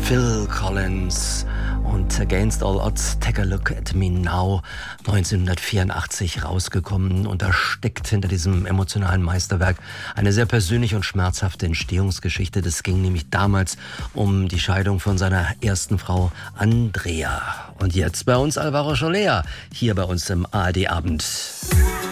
Phil Collins und Against All Odds, Take a Look at Me Now, 1984 rausgekommen. Und da steckt hinter diesem emotionalen Meisterwerk eine sehr persönliche und schmerzhafte Entstehungsgeschichte. Das ging nämlich damals um die Scheidung von seiner ersten Frau Andrea. Und jetzt bei uns Alvaro Soler, hier bei uns im ARD Abend.